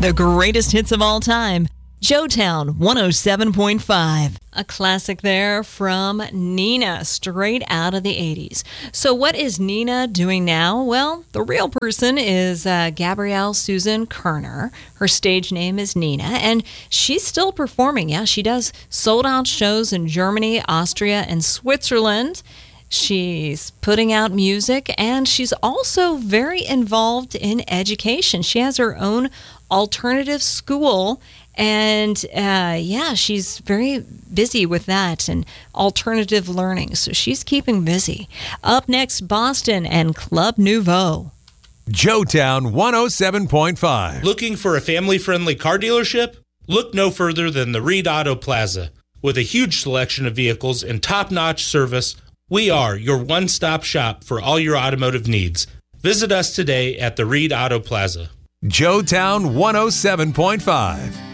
the greatest hits of all time. Joetown 107.5. A classic there from Nina, straight out of the 80s. So what is Nina doing now? Well, the real person is Gabrielle Susan Kerner. Her stage name is Nina, and she's still performing. Yeah, she does sold-out shows in Germany, Austria, and Switzerland. She's putting out music, and she's also very involved in education. She has her own alternative school, and she's very busy with that and alternative learning. So she's keeping busy. Up next, Boston and Club Nouveau. Joetown 107.5. Looking for a family-friendly car dealership? Look no further than the Reed Auto Plaza. With a huge selection of vehicles and top-notch service, we are your one-stop shop for all your automotive needs. Visit us today at the Reed Auto Plaza. Joetown 107.5.